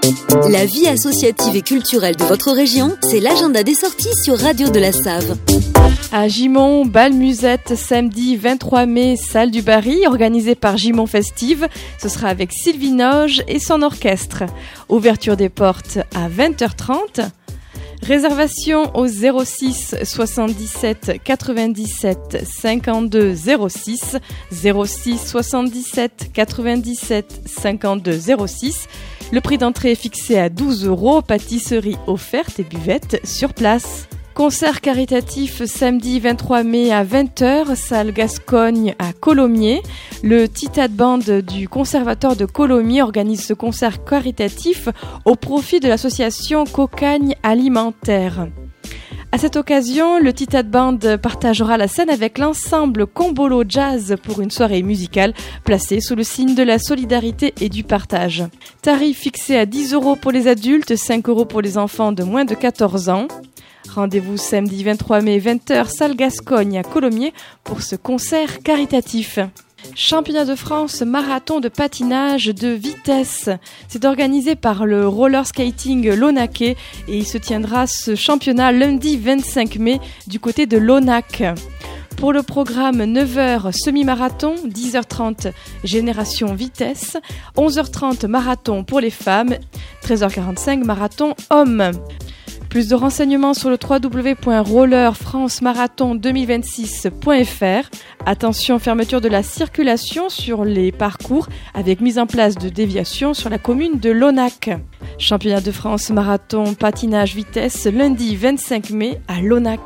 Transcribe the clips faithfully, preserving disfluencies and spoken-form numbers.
La vie associative et culturelle de votre région, c'est l'agenda des sorties sur Radio de la Save. À Gimont, bal musette, samedi vingt-trois mai, salle du Barry, organisée par Gimont Festive. Ce sera avec Sylvie Noge et son orchestre. Ouverture des portes à vingt heures trente. Réservation au zéro six soixante-dix-sept quatre-vingt-dix-sept cinquante-deux zéro six, zéro six soixante-dix-sept quatre-vingt-dix-sept cinquante-deux zéro six. Le prix d'entrée est fixé à douze euros, pâtisserie offerte et buvette sur place. Concert caritatif samedi vingt-trois mai à vingt heures, salle Gascogne à Colomiers. Le Titat Band du Conservatoire de Colomiers organise ce concert caritatif au profit de l'association Cocagne Alimentaire. À cette occasion, le Titat Band partagera la scène avec l'ensemble Combolo Jazz pour une soirée musicale placée sous le signe de la solidarité et du partage. Tarif fixé à dix euros pour les adultes, cinq euros pour les enfants de moins de quatorze ans. Rendez-vous samedi vingt-trois mai, vingt heures, salle Gascogne à Colomiers pour ce concert caritatif. Championnat de France marathon de patinage de vitesse. C'est organisé par le roller skating Launaquais et il se tiendra ce championnat lundi vingt-cinq mai du côté de Launac. Pour le programme neuf heures semi-marathon, dix heures trente génération vitesse, onze heures trente marathon pour les femmes, treize heures quarante-cinq marathon hommes. Plus de renseignements sur le w w w point roller france marathon deux mille vingt-six point f r. Attention, fermeture de la circulation sur les parcours avec mise en place de déviations sur la commune de Launac. Championnat de France marathon patinage vitesse lundi vingt-cinq mai à Launac.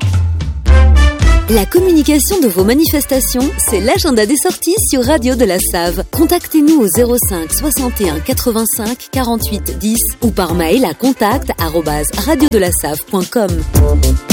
La communication de vos manifestations, c'est l'agenda des sorties sur Radio de la Save. Contactez-nous au zéro cinq soixante et un quatre-vingt-cinq quarante-huit dix ou par mail à contact arobase radio de la save point com.